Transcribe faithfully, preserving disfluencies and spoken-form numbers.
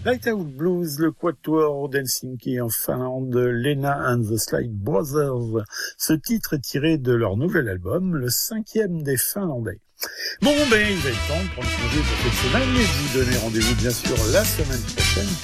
Lighthouse Blues, le quatuor d'Helsinki en Finlande, Lena and the Slide Brothers. Ce titre est tiré de leur nouvel album, le cinquième des Finlandais. Bon, ben, il va être temps de prendre congé pour cette semaine et de vous donner rendez-vous, bien sûr, la semaine prochaine